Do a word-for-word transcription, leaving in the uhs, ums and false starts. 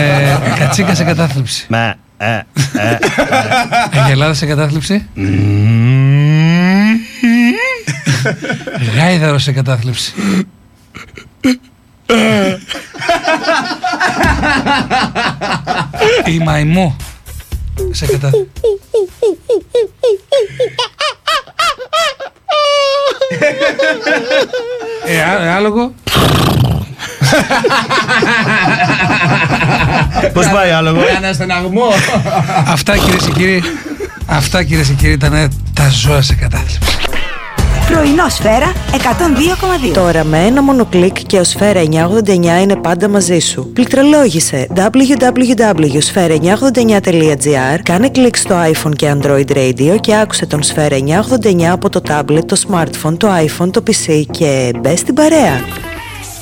ε, κατσίκα σε κατάθλιψη. Μα, ε, ε, ε. Αγελάδα σε κατάθλιψη. Γάιδαρο σε κατάθλιψη. Η μαϊμού σε κατάθλιψη. Ε, άλογο. Πώς πάει άλογο? Ένα στεναγμό. Αυτά κυρίες και κύριοι, αυτά κυρίες και κύριοι ήταν τα ζώα σε κατάθλιψη. Πρωινό Σφαίρα εκατόν δύο κόμμα δύο. Τώρα με ένα μόνο κλικ και ο Σφαίρα εννιακόσια ογδόντα εννιά είναι πάντα μαζί σου. Πληκτρολόγησε ντάμπλιου ντάμπλιου ντάμπλιου τελεία σφαίρα εννιακόσια ογδόντα εννιά τελεία τζι άρ, κάνε κλικ στο iPhone και Android Radio και άκουσε τον Σφαίρα εννιακόσια ογδόντα εννιά από το tablet, το smartphone, το iPhone, το πι σι και μπες στην παρέα.